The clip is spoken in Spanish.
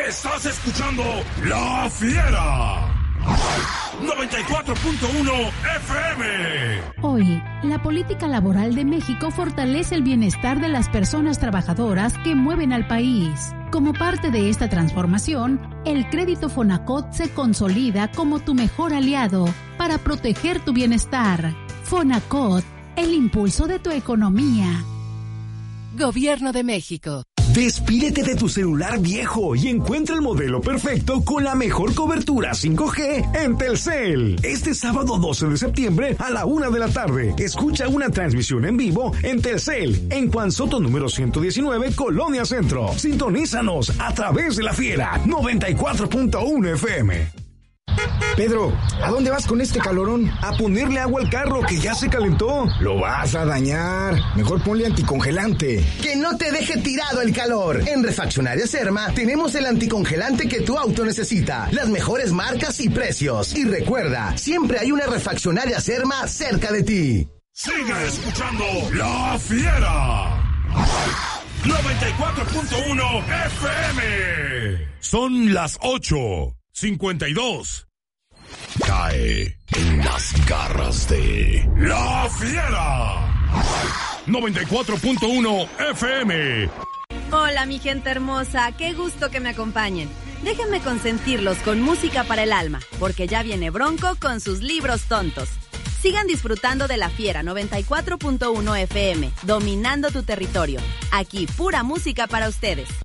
Estás escuchando La Fiera 94.1 FM. Hoy, la política laboral de México fortalece el bienestar de las personas trabajadoras que mueven al país. Como parte de esta transformación, el crédito Fonacot se consolida como tu mejor aliado para proteger tu bienestar. Fonacot, el impulso de tu economía. Gobierno de México. Despídete de tu celular viejo y encuentra el modelo perfecto con la mejor cobertura 5G en Telcel. Este sábado 12 de septiembre a la 1 de la tarde, escucha una transmisión en vivo en Telcel, en Juan Soto número 119, Colonia Centro. Sintonízanos a través de La Fiera 94.1 FM. Pedro, ¿a dónde vas con este calorón? A ponerle agua al carro que ya se calentó. Lo vas a dañar. Mejor ponle anticongelante. Que no te deje tirado el calor. En Refaccionaria Serma tenemos el anticongelante que tu auto necesita. Las mejores marcas y precios. Y recuerda, siempre hay una Refaccionaria Serma cerca de ti. Sigue escuchando La Fiera 94.1 FM. Son las 8:52. Cae en las garras de La Fiera 94.1 FM. Hola mi gente hermosa, qué gusto que me acompañen. Déjenme consentirlos con música para el alma, porque ya viene Bronco con sus libros tontos. Sigan disfrutando de La Fiera 94.1 FM, dominando tu territorio. Aquí pura música para ustedes.